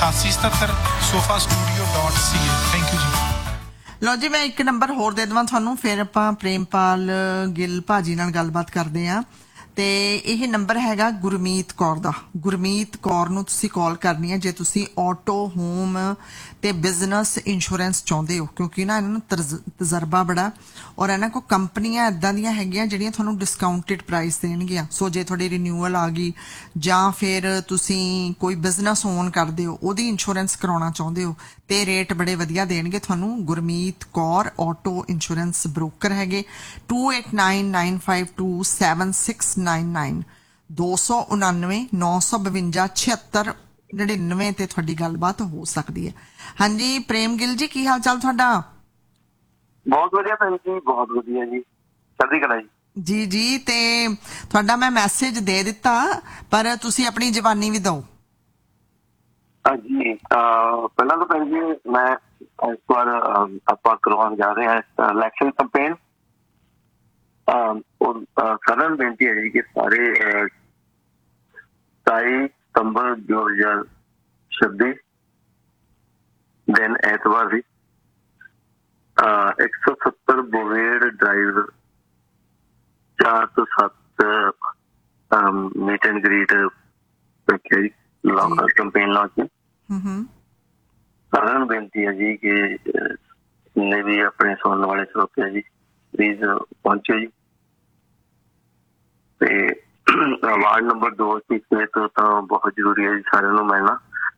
8877 sofastudio.ca। Thank you जी। ਲਓ ਜੀ, ਮੈਂ ਇੱਕ ਨੰਬਰ ਹੋਰ ਦੇ ਦੇਵਾਂ ਤੁਹਾਨੂੰ, ਫਿਰ ਆਪਾਂ ਪ੍ਰੇਮਪਾਲ ਗਿੱਲ ਭਾਜੀ ਨਾਲ ਗੱਲਬਾਤ ਕਰਦੇ ਹਾਂ। ਤੇ ਇਹ ਨੰਬਰ ਹੈਗਾ ਗੁਰਮੀਤ ਕੌਰ ਦਾ। ਗੁਰਮੀਤ ਕੌਰ ਨੂੰ ਤੁਸੀਂ ਕਾਲ ਕਰਨੀ ਹੈ ਜੇ ਤੁਸੀਂ ਆਟੋ, ਹੋਮ ਤੇ ਬਿਜ਼ਨਸ ਇੰਸ਼ੋਰੈਂਸ ਚਾਹੁੰਦੇ ਹੋ, ਕਿਉਂਕਿ ਨਾ ਇਹਨਾਂ ਨੂੰ ਤਜਰਬਾ ਬੜਾ, ਔਰ ਇਹਨਾਂ ਕੋਲ ਕੰਪਨੀਆਂ ਇੱਦਾਂ ਦੀਆਂ ਹੈਗੀਆਂ ਜਿਹੜੀਆਂ ਤੁਹਾਨੂੰ ਡਿਸਕਾਊਂਟਡ ਪ੍ਰਾਈਸ ਦੇਣਗੀਆਂ। ਸੋ ਜੇ ਤੁਹਾਡੀ ਰਿਨਿਊਅਲ ਆ ਗਈ ਜਾਂ ਫਿਰ ਤੁਸੀਂ ਕੋਈ ਬਿਜ਼ਨਸ ਓਨ ਕਰਦੇ ਹੋ, ਉਹਦੀ ਇੰਸ਼ੋਰੈਂਸ ਕਰਾਉਣਾ ਚਾਹੁੰਦੇ ਹੋ, ਤੇ ਰੇਟ ਬੜੇ ਵਧੀਆ ਦੇਣਗੇ ਤੁਹਾਨੂੰ। Gurmeet Kaur auto insurance broker ਹੈਗੇ। 2899527699 299 952 7699 ਤੇ ਤੁਹਾਡੀ ਗੱਲਬਾਤ ਹੋ ਸਕਦੀ ਹੈ। ਹਾਂਜੀ ਪ੍ਰੇਮ ਗਿੱਲ ਜੀ, ਕੀ ਹਾਲ ਚਾਲ ਤੁਹਾਡਾ? ਬਹੁਤ ਵਧੀਆ ਭੈਣ ਜੀ, ਬਹੁਤ ਵਧੀਆ ਜੀ, ਚੜ੍ਹਦੀ ਕਲਾ ਜੀ। ਜੀ ਜੀ, ਤੇ ਤੁਹਾਡਾ ਮੈਂ ਮੈਸੇਜ ਦੇ ਦਿੱਤਾ, ਪਰ ਤੁਸੀਂ ਆਪਣੀ ਜ਼ਬਾਨੀ ਵੀ ਦਿਓ। ਹਾਂਜੀ, ਪਹਿਲਾਂ ਤਾਂ ਭੈਣ ਜੀ ਮੈਂ ਇਸ ਵਾਰ ਆਪਾਂ ਕਰਵਾਉਣ ਜਾ ਰਹੇ ਹਾਂ ਇਲੈਕਸ਼ਨ ਕੰਪੇਨ। ਸਾਰਿਆਂ ਨੂੰ ਬੇਨਤੀ ਹੈ ਜੀ ਕਿ ਸਾਰੇ 27 ਸਤੰਬਰ 2026 ਦਿਨ ਐਤਵਾਰ ਦੀ 170 ਬੋਵੇੜ ਡਰਾਈਵ 4 ਤੋਂ 7 ਮੀਟ ਐਂਡ ਗ੍ਰੀਟ ਰੱਖਿਆ ਜੀ ਕੰਪੇਨ ਲਾਂਚ। ਸਾਰਿਆਂ ਨੂੰ ਬੇਨਤੀ ਹੈ ਜੀ ਕਿ ਜਿੰਨੇ ਵੀ ਆਪਣੇ ਸੁਣਨ ਵਾਲੇ ਸਰੋਤੇ ਜੀ ਪਲੀਜ਼ ਪਹੁੰਚੋ ਜੀ। ਤੇ ਵਾਰਡ ਨੰਬਰ 2 ਸੀਸੇ ਤੋਂ ਤਾਂ ਬਹੁਤ ਜ਼ਰੂਰੀ ਹੈ ਜੀ ਸਾਰਿਆਂ ਨੂੰ ਮਿਲਣਾ।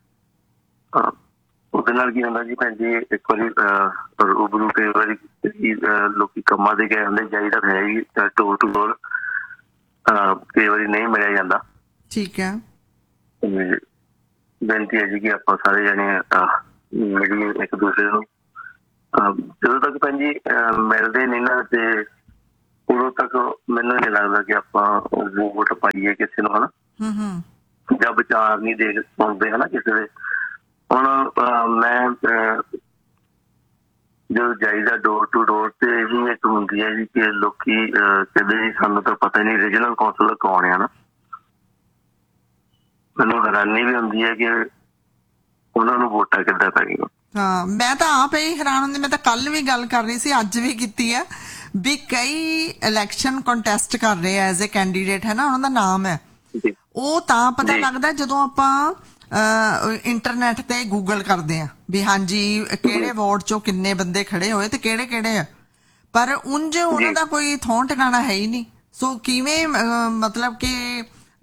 ਉਹਦੇ ਨਾਲ ਕੀ ਹੁੰਦਾ ਜੀ ਭੈਣ ਜੀ, ਇੱਕ ਵਾਰੀ ਰੂਬਰੂ ਕਈ ਵਾਰੀ ਲੋਕੀ ਕੰਮਾਂ ਦੇ ਗਏ ਹੁੰਦੇ, ਜਾਈਦਾ ਹੈ ਜੀ ਡੋਰ ਟੂ ਡੋਰ, ਕਈ ਵਾਰੀ ਨਹੀਂ ਮਿਲਿਆ ਜਾਂਦਾ। ਠੀਕ ਹੈ, ਬੇਨਤੀ ਹੈ ਜੀ ਕਿ ਆਪਾਂ ਸਾਰੇ ਜਣੇ ਮਿਲੀਏ ਇੱਕ ਦੂਸਰੇ ਨੂੰ। ਜਦੋਂ ਤੱਕ ਭੈਣ ਜੀ ਮਿਲਦੇ ਨਹੀਂ ਨਾ, ਤੇ ਉਦੋਂ ਤੱਕ ਮੈਨੂੰ ਨਹੀਂ ਲੱਗਦਾ ਕਿ ਆਪਾਂ ਵੋਟ ਪਾਈਏ ਕਿਸੇ ਨੂੰ, ਹਨਾ, ਜਾਂ ਵਿਚਾਰ ਨਹੀਂ ਦੇ ਸੁਣਦੇ ਹਨਾ ਕਿਸੇ ਦੇ। ਹੁਣ ਮੈਂ ਜਦੋਂ ਜਾਈਦਾ ਡੋਰ ਟੂ ਡੋਰ, ਤੇ ਇਹੀ ਇੱਕ ਹੁੰਦੀ ਹੈ ਜੀ ਕਿ ਲੋਕੀ ਕਹਿੰਦੇ ਜੀ ਸਾਨੂੰ ਤਾਂ ਪਤਾ ਨਹੀਂ ਰੀਜਨਲ ਕੌਂਸਲਰ ਕੌਣ ਆ ਨਾ। ਮੈਨੂੰ ਹੈਰਾਨੀ ਵੀ ਹੁੰਦੀ ਹੈ ਕਿ ਉਹਨਾਂ ਨੂੰ ਵੋਟਾਂ ਕਿੱਦਾਂ ਪੈ ਗਈਆਂ। ਹਾਂ, ਮੈਂ ਤਾਂ ਆਪ ਹੀ ਹੈਰਾਨ ਹੁੰਦੀ। ਮੈਂ ਤਾਂ ਕੱਲ ਵੀ ਗੱਲ ਕਰ ਰਹੀ ਸੀ, ਅੱਜ ਵੀ ਕੀਤੀ ਹੈ, ਵੀ ਕਈ ਇਲੈਕਸ਼ਨ ਕੰਟੈਸਟ ਕਰ ਰਹੇ ਆ ਐਜ਼ ਏ ਕੈਂਡੀਡੇਟ, ਹੈ ਨਾ, ਉਹਨਾਂ ਦਾ ਨਾਮ ਹੈ। ਉਹ ਤਾਂ ਪਤਾ ਲੱਗਦਾ ਜਦੋਂ ਆਪਾਂ ਇੰਟਰਨੈਟ ਤੇ ਗੂਗਲ ਕਰਦੇ ਆ ਵੀ ਹਾਂਜੀ ਕਿਹੜੇ ਵਾਰਡ ਚੋਂ ਕਿੰਨੇ ਬੰਦੇ ਖੜੇ ਹੋਏ ਤੇ ਕਿਹੜੇ ਕਿਹੜੇ ਆ, ਪਰ ਉਂਝ ਉਹਨਾਂ ਦਾ ਕੋਈ ਥੋਂ ਟਿਕਾਣਾ ਹੈ ਹੀ ਨਹੀਂ। ਸੋ ਕਿਵੇਂ ਮਤਲਬ ਕਿ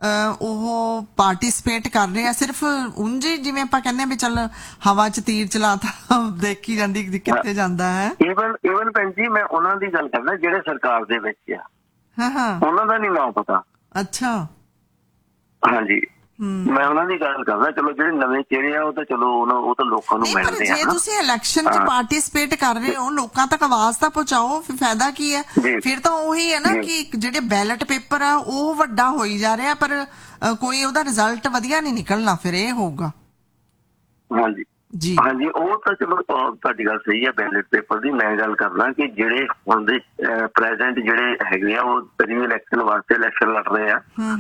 ਉਹ ਪਾਰਟੀਸਪੇਟ ਕਰ ਰਹੇ ਆ ਸਿਰਫ ਉਂਝ, ਜਿਵੇਂ ਆਪਾਂ ਕਹਿੰਦੇ ਆ ਵੀ ਚੱਲ ਹਵਾ 'ਚ ਤੀਰ ਚਲਾਤਾ, ਦੇਖੀ ਜਾਂਦੀ ਕਿੱਥੇ ਜਾਂਦਾ ਹੈ। ਈਵਨ ਭੈਣ ਜੀ ਮੈਂ ਉਹਨਾਂ ਦੀ ਗੱਲ ਕਰਦਾ ਜਿਹੜੇ ਸਰਕਾਰ ਦੇ ਵਿੱਚ ਆ, ਉਹਨਾਂ ਦਾ ਨੀ ਨਾਮ ਪਤਾ। ਅੱਛਾ, ਹਾਂਜੀ, ਮੈਂ ਉਹਨਾਂ ਦੀ ਗੱਲ ਕਰਦਾ। ਚਲੋ ਜਿਹੜੇ ਨਵੇਂ ਚਿਹਰੇ ਆ ਉਹ ਤਾਂ ਚਲੋ ਉਹ ਤਾਂ ਲੋਕਾਂ ਨੂੰ ਮਿਲਦੇ ਆ। ਜੇ ਤੁਸੀਂ ਇਲੈਕਸ਼ਨ 'ਚ ਪਾਰਟੀਸਪੇਟ ਕਰ ਰਹੇ ਹੋ, ਲੋਕਾਂ ਤੱਕ ਆਵਾਜ਼ ਤਾਂ ਪਹੁੰਚਾਓ, ਫਿਰ ਫਾਇਦਾ ਕੀ ਹੈ? ਫਿਰ ਤਾਂ ਉਹੀ ਹੈ ਨਾ ਕਿ ਜਿਹੜੇ ਬੈਲਟ ਪੇਪਰ ਆ ਉਹ ਵੱਡਾ ਹੋਈ ਜਾ ਰਿਹਾ, ਪਰ ਕੋਈ ਉਹਦਾ ਰਿਜ਼ਲਟ ਵਧੀਆ ਨਹੀਂ ਨਿਕਲਣਾ, ਫਿਰ ਇਹ ਹੋਊਗਾ। ਹਾਂਜੀ ਜੀ, ਹਾਂਜੀ, ਉਹ ਤਾਂ ਚਲੋ ਤੁਹਾਡੀ ਗੱਲ ਸਹੀ ਹੈ ਬੈਲਟ ਪੇਪਰ ਦੀ। ਮੈਂ ਗੱਲ ਕਰਦਾ ਕਿ ਜਿਹੜੇ ਹੁਣ ਦੇ ਪ੍ਰੈਜ਼ੈਂਟ ਜਿਹੜੇ ਹੈਗੇ ਆ ਉਹ ਰੀ ਇਲੈਕਸ਼ਨ ਵਾਸਤੇ ਇਲੈਕਸ਼ਨ ਲੜ ਰਹੇ ਆ,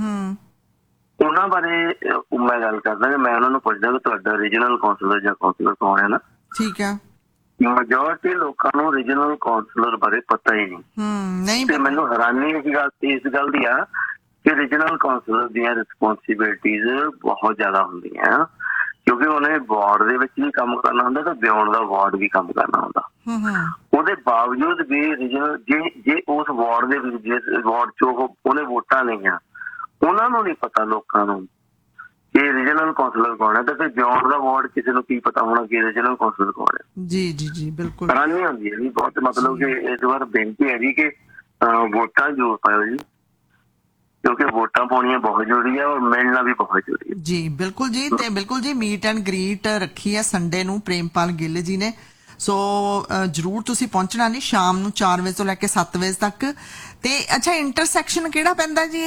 ਉਹਨਾਂ ਬਾਰੇ ਮੈਂ ਗੱਲ ਕਰਦਾ ਕਿ ਮੈਂ ਉਹਨਾਂ ਨੂੰ ਪੁੱਛਦਾ ਕਿ ਤੁਹਾਡਾ ਰੀਜਨਲ ਕੌਂਸਲਰ ਜਾਂ ਕੌਂਸਲਰ ਕੌਣ ਹੈ ਨਾ। ਠੀਕ ਹੈ, ਮੈਜੋਰਟੀ ਲੋਕਾਂ ਨੂੰ ਰੀਜਨਲ ਕੌਂਸਲਰ ਬਾਰੇ ਪਤਾ ਹੀ ਨਹੀਂ। ਤੇ ਮੈਨੂੰ ਹੈਰਾਨੀ ਇਸ ਗੱਲ ਦੀ ਆ ਕਿ ਰੀਜਨਲ ਕੌਂਸਲਰ ਦੀਆਂ ਰਿਸਪੋਂਸੀਬਿਲਿਟੀਜ਼ ਬਹੁਤ ਜ਼ਿਆਦਾ ਹੁੰਦੀਆਂ, ਕਿਉਂਕਿ ਉਹਨੇ ਵਾਰਡ ਦੇ ਵਿੱਚ ਵੀ ਕੰਮ ਕਰਨਾ ਹੁੰਦਾ ਤੇ ਬਿਯੋਂਡ ਦਾ ਵਾਰਡ ਵੀ ਕੰਮ ਕਰਨਾ ਹੁੰਦਾ। ਉਹਦੇ ਬਾਵਜੂਦ ਵੀ ਰੀਜਨਲ ਜੇ ਉਸ ਵਾਰਡ ਦੇ ਵਿੱਚ ਜਿਸ ਵਾਰਡ ਚੋਂ ਉਹਨੇ ਵੋਟਾਂ ਲਈਆਂ, ਉਹਨਾਂ ਨੂੰ ਨਹੀਂ ਪਤਾ ਲੋਕਾਂ ਨੂੰ ਕਿ ਰੀਜਨਲ ਕੌਂਸਲਰ ਕੌਣ ਹੈ, ਤੇ ਫਿਰ ਬਿਯੋਂਡ ਦਾ ਵਾਰਡ ਕਿਸੇ ਨੂੰ ਕੀ ਪਤਾ ਹੋਣਾ ਕਿ ਰੀਜਨਲ ਕੌਂਸਲਰ ਕੌਣ ਹੈ। ਜੀ ਜੀ ਜੀ, ਬਿਲਕੁਲ ਹੈਰਾਨੀ ਹੁੰਦੀ ਹੈ ਜੀ ਬਹੁਤ। ਮਤਲਬ ਕਿ ਇਸ ਵਾਰ ਬੇਨਤੀ ਹੈ ਜੀ ਕਿ ਵੋਟਾਂ ਜ਼ਰੂਰ ਪਾਇਓ ਜੀ, ਕਿਉਂਕਿ ਵੋਟਾਂ ਪਾਉਣੀਆਂ ਬਹੁਤ ਜ਼ਰੂਰੀ ਹੈ ਔਰ ਮਿਲਣਾ ਵੀ ਬਹੁਤ ਜ਼ਰੂਰੀ ਹੈ। ਜੀ ਬਿਲਕੁਲ ਜੀ, ਤੇ ਬਿਲਕੁਲ ਜੀ ਮੀਟ ਐਂਡ ਗ੍ਰੀਟ ਰੱਖੀ ਹੈ ਸੰਡੇ ਨੂੰ ਪ੍ਰੇਮਪਾਲ ਗਿੱਲ ਜੀ ਨੇ। ਸੋ ਜ਼ਰੂਰ ਤੁਸੀਂ ਪਹੁੰਚਣਾ ਨਹੀਂ, ਸ਼ਾਮ ਨੂੰ 4 ਵਜੇ ਤੋਂ ਲੈ ਕੇ 7 ਵਜੇ ਤੱਕ। ਤੇ ਅੱਛਾ, ਇੰਟਰਸੈਕਸ਼ਨ ਕਿਹੜਾ ਪੈਂਦਾ ਜੀ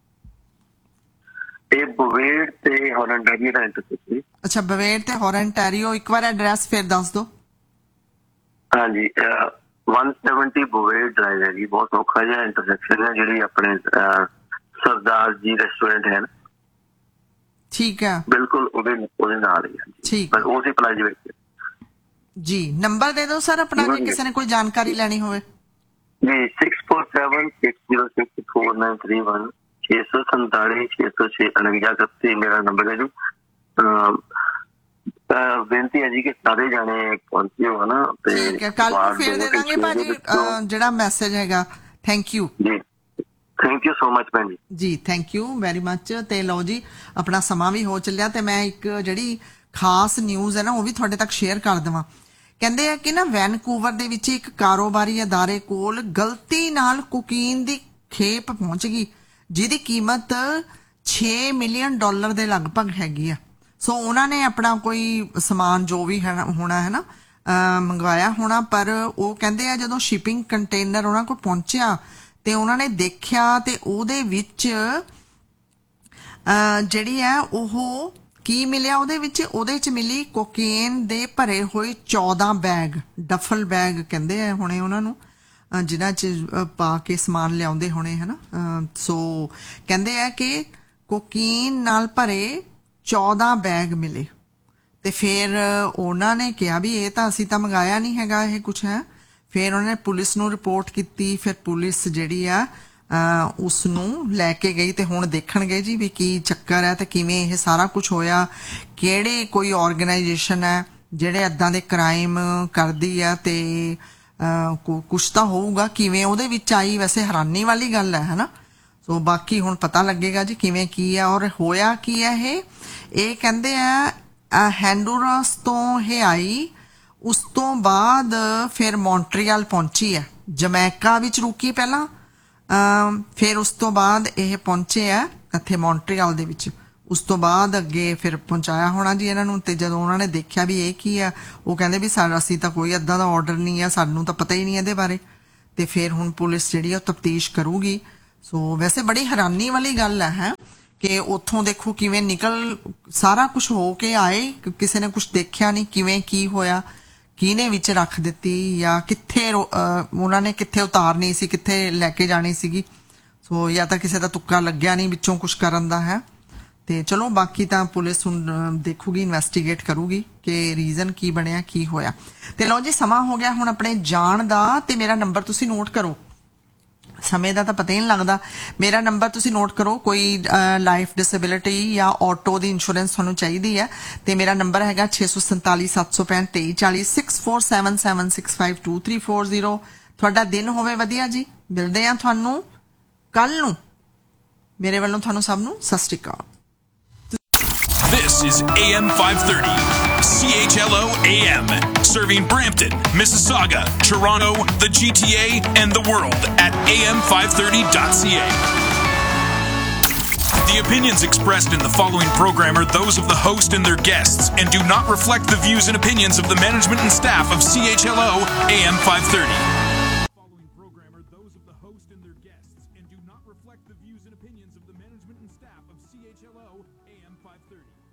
ਇਹ ਬਵੇੜ ਤੇ ਹੌਰਨਟੈਰੀਓ ਦਾ ਇੰਟਰਸੈਕਸ਼ਨ। ਅੱਛਾ, ਬਵੇੜ ਤੇ ਹੌਰਨਟੈਰੀਓ। ਇੱਕ ਵਾਰ ਐਡਰੈਸ ਫਿਰ ਦੱਸ ਦਿਓ। ਹਾਂਜੀ, 170 ਬਵੇੜ ਡਰਾਈਵ ਹੈ ਜੀ, ਬਹੁਤ ਸੌਖਾ ਜਿਹਾ ਇੰਟਰਸੈਕਸ਼ਨ ਹੈ, ਜਿਹੜੀ ਆਪਣੇ ਸਰਦਾਰ ਜੀ ਰੈਸਟੋਰੈਂਟ ਹੈ ਨਾ, ਠੀਕ ਹੈ, ਬਿਲਕੁਲ ਉਹਦੇ ਨਾਲ ਹੀ ਹੈ। ਠੀਕ ਪਰ ਉਸੇ ਪਲਾਜ਼ੇ ਵਿੱਚ ਜੀ। ਨੰਬਰ ਦੇ ਦਿਓ ਸਰ ਆਪਣਾ, ਜੇ ਕਿਸੇ ਨੇ ਕੋਈ ਜਾਣਕਾਰੀ ਲੈਣੀ ਹੋਵੇ। ਜੀ 6476064931 647 ਮੇਰਾ ਨੰਬਰ ਹੈ ਜੀ। ਬੇਨਤੀ ਹੈ ਜੀ ਕਿ ਸਾਰੇ ਜਾਣੇ ਪਹੁੰਚੇ ਹੋ ਨਾ, ਤੇ ਠੀਕ ਹੈ, ਕੱਲ ਨੂੰ ਫੇਰ ਦੇ ਦਾਂਗੇ ਭਾਜੀ ਜਿਹੜਾ ਮੈਸੇਜ ਹੈਗਾ। ਥੈਂਕ ਯੂ ਜੀ, ਥੈਂਕ ਯੂ ਸੋ ਮਚ ਭੈਣ ਜੀ, ਥੈਂਕ ਯੂ ਵੈਰੀ ਮਚ। ਤੇ ਲਓ ਜੀ, ਆਪਣਾ ਸਮਾਂ ਵੀ ਹੋ ਚੱਲਿਆ, ਤੇ ਮੈਂ ਇੱਕ ਜਿਹੜੀ ਖਾਸ ਨਿਊਜ਼ ਹੈ ਨਾ ਉਹ ਵੀ ਤੁਹਾਡੇ ਤੱਕ ਸ਼ੇਅਰ ਕਰ ਦੇਵਾਂ। ਕਹਿੰਦੇ ਆ ਕਿ ਨਾ ਵੈਨਕੂਵਰ ਦੇ ਵਿੱਚ ਇੱਕ ਕਾਰੋਬਾਰੀ ਅਦਾਰੇ ਕੋਲ ਗਲਤੀ ਨਾਲ ਕੋਕੀਨ ਦੀ ਖੇਪ ਪਹੁੰਚ ਗਈ, ਜਿਹਦੀ ਕੀਮਤ $6 ਮਿਲੀਅਨ ਦੇ ਲਗਭਗ ਹੈਗੀ ਆ। ਸੋ ਉਹਨਾਂ ਨੇ ਆਪਣਾ ਕੋਈ ਸਮਾਨ ਜੋ ਵੀ ਹੈ ਹੋਣਾ ਹੈ ਨਾ ਮੰਗਵਾਇਆ ਹੋਣਾ, ਪਰ ਉਹ ਕਹਿੰਦੇ ਆ ਜਦੋਂ ਸ਼ਿਪਿੰਗ ਕੰਟੇਨਰ ਉਹਨਾਂ ਕੋਲ ਪਹੁੰਚਿਆ ਤੇ ਉਹਨਾਂ ਨੇ ਦੇਖਿਆ ਤੇ ਉਹਦੇ ਵਿੱਚ ਜਿਹੜੀ ਹੈ ਉਹ ਕੀ ਮਿਲਿਆ, ਉਹਦੇ ਚ ਮਿਲੀ ਕੋਕੇਨ ਦੇ ਭਰੇ ਹੋਏ 14 ਬੈਗ, ਡਫਲ ਬੈਗ ਕਹਿੰਦੇ ਆ ਹੁਣੇ ਉਹਨਾਂ ਨੂੰ, ਜਿਨ੍ਹਾਂ ਚ ਪਾ ਕੇ ਸਮਾਨ ਲਿਆਉਂਦੇ ਹੋਣੇ ਹਨਾ। ਸੋ ਕਹਿੰਦੇ ਆ ਕਿ ਕੋਕੀਨ ਨਾਲ ਭਰੇ 14 ਬੈਗ ਮਿਲੇ, ਤੇ ਫਿਰ ਉਹਨਾਂ ਨੇ ਕਿਹਾ ਵੀ ਇਹ ਤਾਂ ਅਸੀਂ ਤਾਂ ਮੰਗਾਇਆ ਨਹੀਂ ਹੈਗਾ ਇਹ ਕੁਛ ਹੈ। ਫਿਰ ਉਹਨਾਂ ਨੇ ਪੁਲਿਸ ਨੂੰ ਰਿਪੋਰਟ ਕੀਤੀ, ਫਿਰ ਪੁਲਿਸ ਜਿਹੜੀ ਆ ਉਸ ਨੂੰ ਲੈ ਕੇ ਗਈ, ਤੇ ਹੁਣ ਦੇਖਣਗੇ ਜੀ ਵੀ ਕੀ ਚੱਕਰ ਹੈ ਤੇ ਕਿਵੇਂ ਇਹ ਸਾਰਾ ਕੁਝ ਹੋਇਆ, ਕਿਹੜੇ ਕੋਈ ਆਰਗੇਨਾਈਜੇਸ਼ਨ ਹੈ ਜਿਹੜੇ ਏਦਾਂ ਦੇ ਕ੍ਰਾਈਮ ਕਰਦੀ ਆ, ਤੇ ਕੁਛ ਤਾਂ ਹੋਊਗਾ ਕਿਵੇਂ ਉਹਦੇ ਵਿੱਚ ਆਈ। ਵੈਸੇ ਹੈਰਾਨੀ ਵਾਲੀ ਗੱਲ ਹੈ ਹਨਾ। ਸੋ ਬਾਕੀ ਹੁਣ ਪਤਾ ਲੱਗੇਗਾ ਜੀ ਕਿਵੇਂ ਕੀ ਆ ਔਰ ਹੋਇਆ ਕੀ ਹੈ। ਇਹ ਕਹਿੰਦੇ ਆ ਹੈਂਡੂਰਾਸ ਤੋਂ ਇਹ ਆਈ, ਉਸ ਤੋਂ ਬਾਅਦ ਫਿਰ ਮੌਂਟਰੀਅਲ ਪਹੁੰਚੀ ਹੈ, ਜਮੈਕਾ ਵਿੱਚ ਰੁਕੀ ਪਹਿਲਾਂ, ਫਿਰ ਉਸ ਤੋਂ ਬਾਅਦ ਇਹ ਪਹੁੰਚੇ ਆ ਇੱਥੇ ਮੌਂਟਰੀਅਲ ਦੇ ਵਿੱਚ, ਉਸ ਤੋਂ ਬਾਅਦ ਅੱਗੇ ਫਿਰ ਪਹੁੰਚਾਇਆ ਹੋਣਾ ਜੀ ਇਹਨਾਂ ਨੂੰ। ਤੇ ਜਦੋਂ ਉਹਨਾਂ ਨੇ ਦੇਖਿਆ ਵੀ ਇਹ ਕੀ ਆ, ਉਹ ਕਹਿੰਦੇ ਵੀ ਅਸੀਂ ਤਾਂ ਕੋਈ ਏਦਾਂ ਦਾ ਆਰਡਰ ਨਹੀਂ ਆ, ਸਾਨੂੰ ਤਾਂ ਪਤਾ ਹੀ ਨਹੀਂ ਇਹਦੇ ਬਾਰੇ। ਤੇ ਫਿਰ ਹੁਣ ਪੁਲਿਸ ਜਿਹੜੀ ਆ ਤਫਤੀਸ਼ ਕਰੂਗੀ। ਸੋ ਵੈਸੇ ਬੜੀ ਹੈਰਾਨੀ ਵਾਲੀ ਗੱਲ ਹੈ ਕਿ ਉੱਥੋਂ ਦੇਖੋ ਕਿਵੇਂ ਨਿਕਲ ਸਾਰਾ ਕੁਝ ਹੋ ਕੇ ਆਏ, ਕਿਸੇ ਨੇ ਕੁਝ ਦੇਖਿਆ ਨਹੀਂ ਕਿਵੇਂ ਕੀ ਹੋਇਆ, ਕਿਹਨੇ ਵਿੱਚ ਰੱਖ ਦਿੱਤੀ, ਜਾਂ ਕਿੱਥੇ ਉਹਨਾਂ ਨੇ ਕਿੱਥੇ ਉਤਾਰਨੀ ਸੀ, ਕਿੱਥੇ ਲੈ ਕੇ ਜਾਣੀ ਸੀਗੀ। ਸੋ ਜਾਂ ਤਾਂ ਕਿਸੇ ਦਾ ਤੁੱਕਾ ਲੱਗਿਆ ਨਹੀਂ ਵਿੱਚੋਂ ਕੁਝ ਕਰਨ ਦਾ ਹੈ। ਤੇ ਚਲੋ ਬਾਕੀ ਤਾਂ ਪੁਲਿਸ ਹੁਣ ਦੇਖੂਗੀ, ਇਨਵੈਸਟੀਗੇਟ ਕਰੂਗੀ ਕਿ ਰੀਜ਼ਨ ਕੀ ਬਣਿਆ, ਕੀ ਹੋਇਆ। ਤੇ ਲਓ ਜੀ, ਸਮਾਂ ਹੋ ਗਿਆ ਹੁਣ ਆਪਣੇ ਜਾਣ ਦਾ, ਤੇ ਮੇਰਾ ਨੰਬਰ ਤੁਸੀਂ ਨੋਟ ਕਰੋ, ਸਮੇਂ ਦਾ ਤਾਂ ਪਤਾ ਹੀ ਨਹੀਂ ਲੱਗਦਾ। ਮੇਰਾ ਨੰਬਰ ਤੁਸੀਂ ਨੋਟ ਕਰੋ, ਕੋਈ ਲਾਈਫ ਡਿਸੇਬਿਲਿਟੀ ਜਾਂ ਆਟੋ ਦੀ ਇੰਸ਼ੋਰੈਂਸ ਤੁਹਾਨੂੰ ਚਾਹੀਦੀ ਹੈ, ਤੇ ਮੇਰਾ ਨੰਬਰ ਹੈਗਾ 6477652340 6477652340। ਤੁਹਾਡਾ ਦਿਨ ਹੋਵੇ ਵਧੀਆ ਜੀ। ਮਿਲਦੇ ਆ ਤੁਹਾਨੂੰ ਕੱਲ ਨੂੰ। ਮੇਰੇ ਵੱਲੋਂ ਤੁਹਾਨੂੰ ਸਭ ਨੂੰ ਸਤਿ ਸ਼੍ਰੀ ਅਕਾਲ। This is AM 530, CHLO AM, serving Brampton, Mississauga, Toronto, the GTA, and the world at am530.ca. The opinions expressed in the following program are those of the host and their guests and do not reflect the views and opinions of the management and staff of CHLO AM 530. The following program are those of the host and their guests and do not reflect the views and opinions of the management and staff of CHLO AM 530.